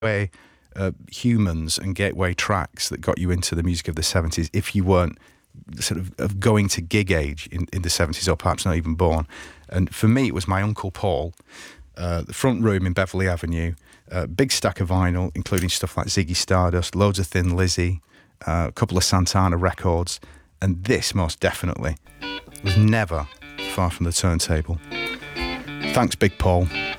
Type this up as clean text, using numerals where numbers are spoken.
humans and gateway tracks that got you into the music of the 70s if you weren't sort of going to gig age in the 70s, or perhaps not even born. And for me, it was my Uncle Paul, the front room in Beverly Avenue, big stack of vinyl, including stuff like Ziggy Stardust, loads of Thin Lizzy, a couple of Santana records, and this most definitely was never far from the turntable. Thanks, Big Paul.